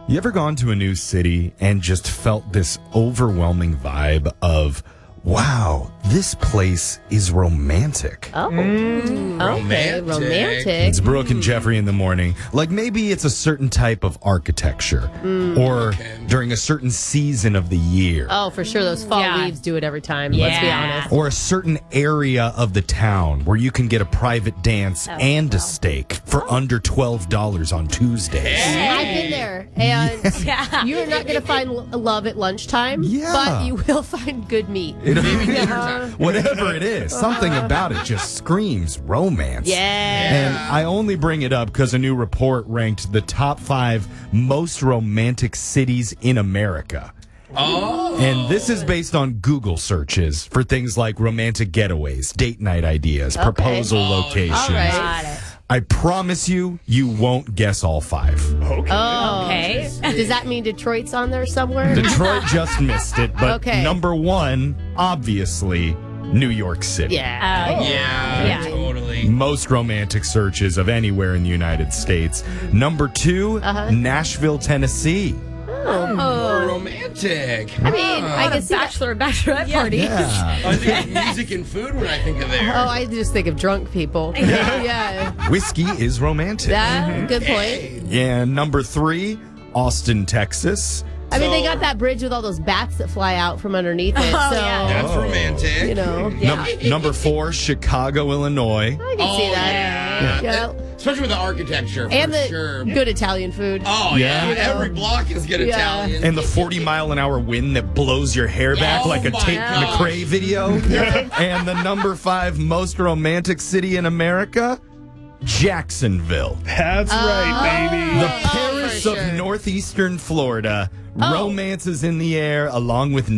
You ever gone to a new city and just felt this overwhelming vibe of, wow, this place is romantic? Oh, okay, romantic. It's Brooke and Jeffrey in the morning. Like maybe it's a certain type of architecture or during a certain season of the year. Oh, for sure. Those fall leaves do it every time. Let's be honest. Or a certain area of the town where you can get a private dance and a steak for under $12 on Tuesdays. I've been there, and you're not going to find love at lunchtime, but you will find good meat. Whatever it is, something about it just screams romance. And I only bring it up because a new report ranked the top 5 most romantic cities in America. Oh. And this is based on Google searches for things like romantic getaways, date night ideas, proposal locations. All right. I promise you, you won't guess all 5. Okay. Does that mean Detroit's on there somewhere? Detroit just missed it, but Okay. number 1, obviously, New York City. Yeah, totally. Most romantic searches of anywhere in the United States. Number 2, Nashville, Tennessee. Oh, romantic. I mean, I can see bachelorette party. I think of music and food when I think of there. Oh, I just think of drunk people. Yeah. Whiskey is romantic. Good point. And number 3, Austin, Texas. I mean, they got that bridge with all those bats that fly out from underneath it. That's romantic. You know. Number 4, Chicago, Illinois. I can see that. Yeah. Especially with the architecture, And the sure. good Italian food. Oh, yeah. Every block is good Italian. And the 40-mile-an-hour wind that blows your hair back like a Tate McRae video. And the number 5 most romantic city in America, Jacksonville. That's right, baby. The Paris of northeastern Florida. Romance is in the air along with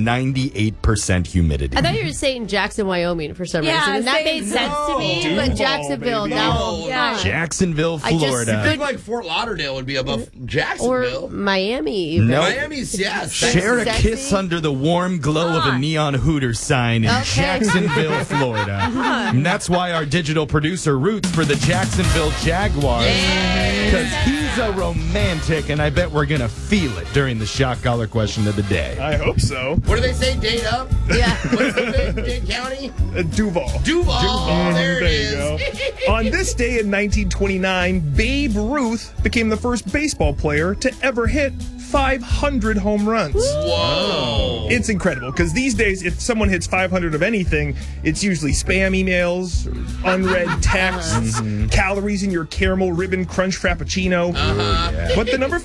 98% humidity. I thought you were saying Jackson, Wyoming for some reason. And that made sense to me. Duval, But Jacksonville, baby. now. Jacksonville, Florida. I think like Fort Lauderdale would be above Jacksonville. Or Miami. Even. No. Miami's, Share a Sexy. kiss under the warm glow of a neneon Hooters sign in Jacksonville, Florida. And that's why our digital producer roots for the Jacksonville Jaguars. Because he's a romantic, and I bet we're going to feel it during the Shock Collar question of the day. I hope so. What do they say? Date up? Yeah. What's the Dade County? Duval. Duval. There it There you is. go. On this day in 1929, Babe Ruth became the first baseball player to ever hit 500 home runs. Whoa. It's incredible because these days, if someone hits 500 of anything, it's usually spam emails, or unread texts, calories in your caramel ribbon crunch frappuccino. But the number